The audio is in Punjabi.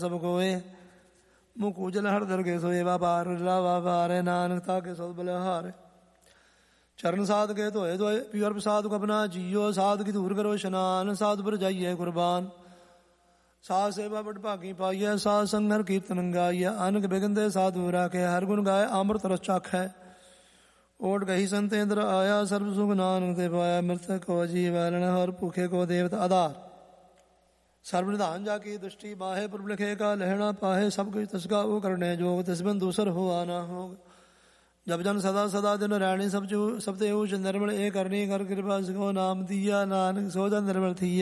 ਸਭ ਕੋਏ ਮੁਖ ਉਜਲ ਹਰ ਦਰ ਕੇ ਸੋਏ ਵਾਪਾਰ ਲਾਵਾ ਪਾਰੇ ਨਾਨਕ ਤਾਕੇ ਸੋ ਬਲਿਹਾਰ ਚਰਨ ਸਾਧ ਕੇ ਧੋਏ ਧੋਏ ਪਿਆਰ ਪ੍ਰਸਾਦ ਕੋ ਆਪਣਾ ਜੀਓ ਸਾਧ ਕੀ ਦੂਰ ਕਰੋ ਇਸ਼ਨਾਨ ਸਾਧ ਪਰ ਜਾਈਏ ਕੁਰਬਾਨ ਸਾਧ ਸੇਵਾ ਬੜ ਭਾਗੀ ਪਾਈਐ ਸਾਧ ਸੰਗ ਹਰ ਕੀਰਤਨ ਗਾਈਐ ਅਨਕ ਬਿਗੰਦੇ ਸਾਧੂ ਰਾਖੇ ਹਰ ਗੁਣ ਗਾਏ ਅੰਮ੍ਰਿਤ ਰਸ ਚਾਖੈ ਓਟ ਗਈ ਸੰਤ ਇੰਦਰ ਆਇਆ ਸਰਬ ਸੁਖ ਨਾਨਕ ਤੇ ਪਾਇਆ ਮਿਰਤ ਕੋ ਜੀਵਨ ਹਰ ਭੁਖੇ ਕੋ ਦੇਵਤ ਆਧਾਰ ਸਰਬ ਨਿਧਾਨ ਜਾ ਕੀ ਦ੍ਰਿਸ਼ਟੀ ਮਾਹੇ ਪ੍ਰਭ ਲਿਖੇ ਕਾ ਲਹਿਣਾ ਪਾਹੇ ਸਭ ਕੁਛ ਤਸਕਾ ਉਹ ਕਰਨੇ ਜੋਗ ਤਿਸਬਨ ਦੂਸਰ ਹੋਆ ਨਾ ਹੋਗ ਜਬ ਜਨ ਸਦਾ ਸਦਾ ਦਿਨ ਰਹਿਣੀ ਸਭ ਤੇ ਉਹ ਨਿਰਮਲ ਇਹ ਕਰਨੀ ਕਰ ਕਿਰਪਾ ਸਿਖੋ ਨਾਮ ਦੀਆ ਨਾਨਕ ਸੋ ਜਨ ਨਿਰਮਲ ਥੀਆ